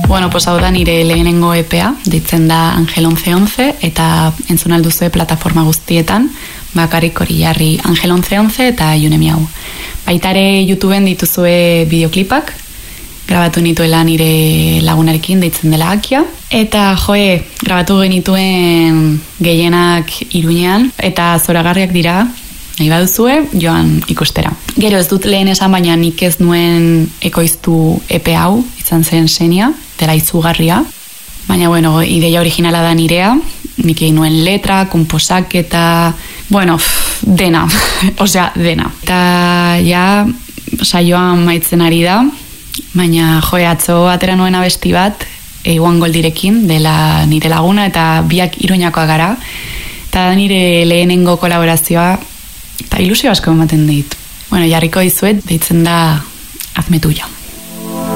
Bueno, pues hau da nire lehenengo EPA, deitzen da Angel 1111, eta entzun alduzue plataforma guztietan, bakarrik hori jarri Angel 1111 eta Junemi hau. Baitare YouTubeen dituzue bideoklipak, grabatu nituela nire lagunarekin deitzen dela Akia, eta grabatu genituen gehienak Iruñean, eta zoragarriak dira, nahi baduzue, joan ikustera. Gero ez dut lehen esan, baina nik ez nuen ekoiztu EP hau, izan zen Xenia, dela izugarria. Baina, bueno, ideia originala da nirea, nik egin nuen letra, komposaketa, bueno, dena, osea, dena. Eta ja, saioan maitzen ari da, baina atzo atera nuen abesti bat, One Goldirekin, dela nire laguna, eta biak Iruñakoa gara, eta nire lehenengo kolaborazioa, eta ilusio asko ematen dit. Bueno, jarriko dizuet, deitzen da Hazme tuya.